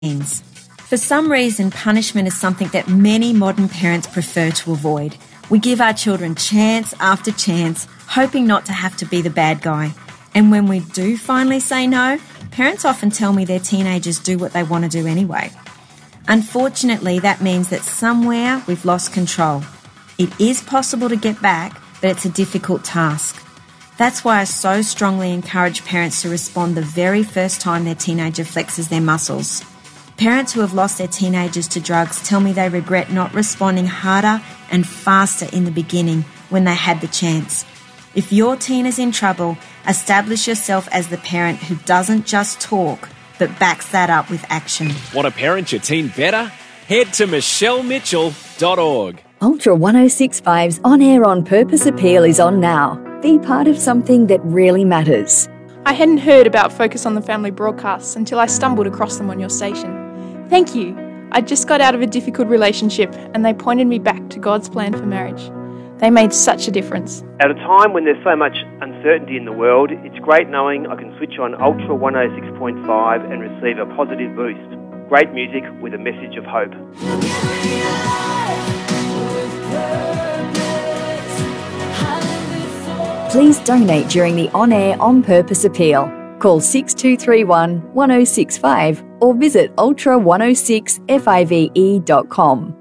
teens. For some reason, punishment is something that many modern parents prefer to avoid. We give our children chance after chance, hoping not to have to be the bad guy. And when we do finally say no, parents often tell me their teenagers do what they want to do anyway. Unfortunately, that means that somewhere we've lost control. It is possible to get back, but it's a difficult task. That's why I so strongly encourage parents to respond the very first time their teenager flexes their muscles. Parents who have lost their teenagers to drugs tell me they regret not responding harder and faster in the beginning when they had the chance. If your teen is in trouble, establish yourself as the parent who doesn't just talk, but backs that up with action. Want to parent your teen better? Head to michellemitchell.org. Ultra 106.5's On Air On Purpose appeal is on now. Be part of something that really matters. I hadn't heard about Focus on the Family broadcasts until I stumbled across them on your station. Thank you. I just got out of a difficult relationship and they pointed me back to God's plan for marriage. They made such a difference. At a time when there's so much uncertainty in the world, it's great knowing I can switch on Ultra 106.5 and receive a positive boost. Great music with a message of hope. Please donate during the On Air On Purpose appeal. Call 6231 1065 or visit ultra106five.com.